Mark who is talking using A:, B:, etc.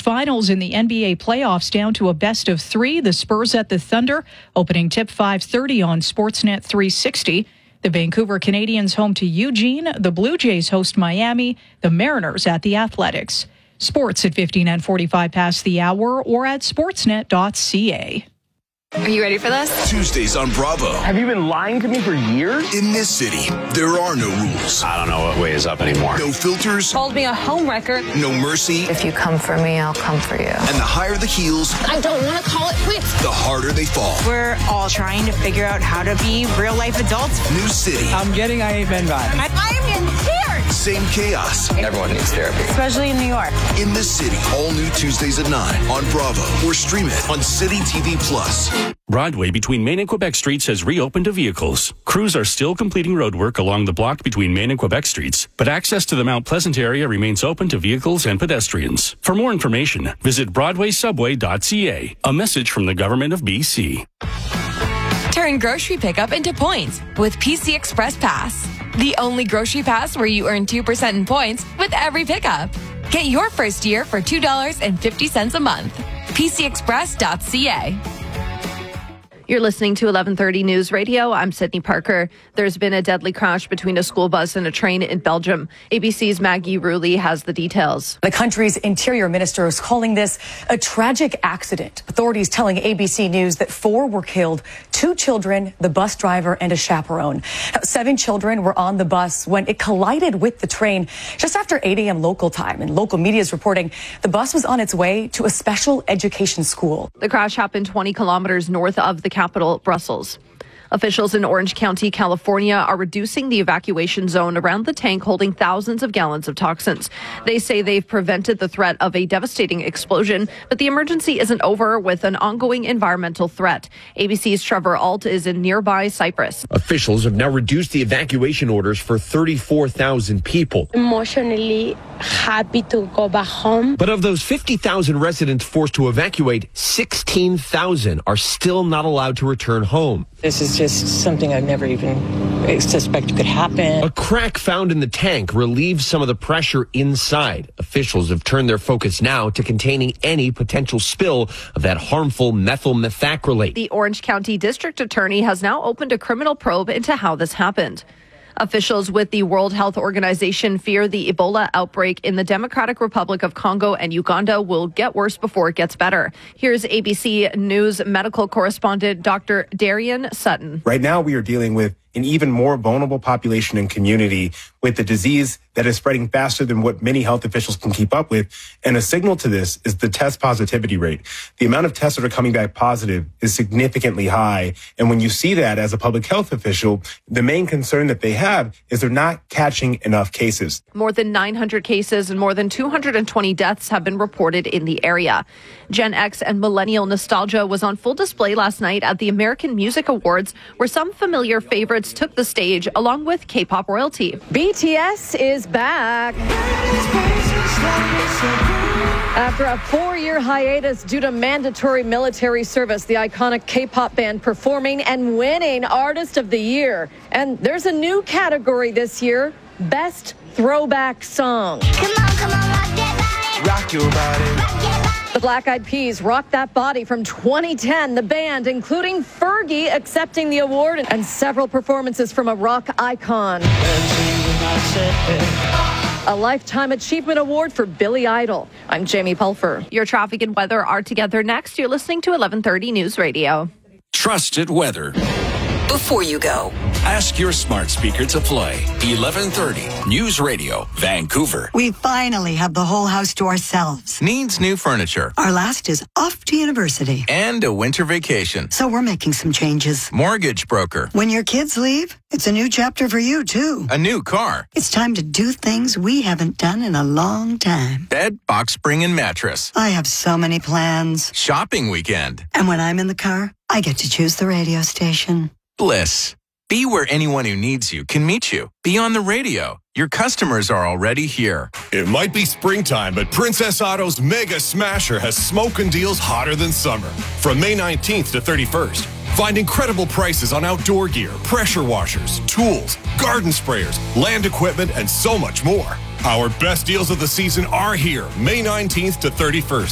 A: finals in the NBA playoffs down to a best of 3. The Spurs at the Thunder, opening tip 5:30 on Sportsnet 360. The Vancouver Canadians home to Eugene. The Blue Jays host Miami. The Mariners at the Athletics. Sports at 15 and 45 past the hour or at sportsnet.ca.
B: Are you ready for this?
C: Tuesdays on Bravo.
D: Have you been lying to me for years?
C: In this city, there are no rules.
E: I don't know what way is up anymore.
C: No filters.
B: Called me a homewrecker.
C: No mercy.
F: If you come for me, I'll come for you.
C: And the higher the heels,
B: I don't want to call it quits.
C: the harder they fall.
G: We're all trying to figure out how to be real-life adults.
C: New city.
D: I'm getting I Ain't Been Vibe.
G: I am in tears.
C: Same chaos.
E: Everyone needs therapy.
G: Especially in New York.
C: In this city, all new Tuesdays at 9 on Bravo or stream it on City TV Plus.
H: Broadway between Main and Quebec Streets has reopened to vehicles. Crews are still completing roadwork along the block between Main and Quebec Streets, but access to the Mount Pleasant area remains open to vehicles and pedestrians. For more information, visit broadwaysubway.ca. A message from the Government of BC.
I: Turn grocery pickup into points with PC Express Pass. The only grocery pass where you earn 2% in points with every pickup. Get your first year for $2.50 a month. PCExpress.ca.
J: You're listening to 1130 News Radio. I'm Sydney Parker. There's been a deadly crash between a school bus and a train in Belgium. ABC's Maggie Rulli has the details.
K: The country's interior minister is calling this a tragic accident. Authorities telling ABC News that 4 were killed, 2 children, the bus driver, and a chaperone. 7 children were on the bus when it collided with the train just after 8 a.m. local time. And local media is reporting the bus was on its way to a special education school.
J: The crash happened 20 kilometers north of the capital, Brussels. Officials in Orange County, California, are reducing the evacuation zone around the tank holding thousands of gallons of toxins. They say they've prevented the threat of a devastating explosion, but the emergency isn't over with an ongoing environmental threat. ABC's Trevor Alt is in nearby Cyprus.
L: Officials have now reduced the evacuation orders for 34,000 people.
M: Emotionally happy to go back home.
L: But of those 50,000 residents forced to evacuate, 16,000 are still not allowed to return home.
N: This is just something I never even suspected could happen.
L: A crack found in the tank relieves some of the pressure inside. Officials have turned their focus now to containing any potential spill of that harmful methyl methacrylate.
J: The Orange County District Attorney has now opened a criminal probe into how this happened. Officials with the World Health Organization fear the Ebola outbreak in the Democratic Republic of Congo and Uganda will get worse before it gets better. Here's ABC News medical correspondent Dr. Darian Sutton.
O: Right now, we are dealing with an even more vulnerable population and community with the disease that is spreading faster than what many health officials can keep up with. And a signal to this is the test positivity rate. The amount of tests that are coming back positive is significantly high. And when you see that as a public health official, the main concern that they have is they're not catching enough cases.
J: More than 900 cases and more than 220 deaths have been reported in the area. Gen X and millennial nostalgia was on full display last night at the American Music Awards, where some familiar favorites took the stage along with K-pop royalty.
P: BTS is back. After a 4-year hiatus due to mandatory military service, the iconic K-pop band performing and winning Artist of the Year. And there's a new category this year, Best Throwback Song.
Q: Come on, rock that body.
O: Rock your body.
P: The Black Eyed Peas rocked that body from 2010. The band, including Fergie, accepting the award and several performances from a rock icon. A Lifetime Achievement Award for Billy Idol. I'm Jamie Pulfer.
J: Your traffic and weather are together next. You're listening to 1130 News Radio.
C: Trusted weather.
R: Before you go,
C: Ask your smart speaker to play 1130 News Radio, Vancouver.
S: We finally have the whole house to ourselves.
T: Needs new furniture.
S: Our last is off to university.
T: And a winter vacation.
S: So we're making some changes.
T: Mortgage broker.
S: When your kids leave, it's a new chapter for you, too.
T: A new car.
S: It's time to do things we haven't done in a long time.
T: Bed, box spring, and mattress.
S: I have so many plans.
T: Shopping weekend.
S: And when I'm in the car, I get to choose the radio station.
T: Bliss. Be where anyone who needs you can meet you. Be on the radio. Your customers are already here.
U: It might be springtime, but Princess Auto's Mega Smasher has smoking deals hotter than summer. From May 19th to 31st, find incredible prices on outdoor gear, pressure washers, tools, garden sprayers, land equipment, and so much more. Our best deals of the season are here, May 19th to 31st.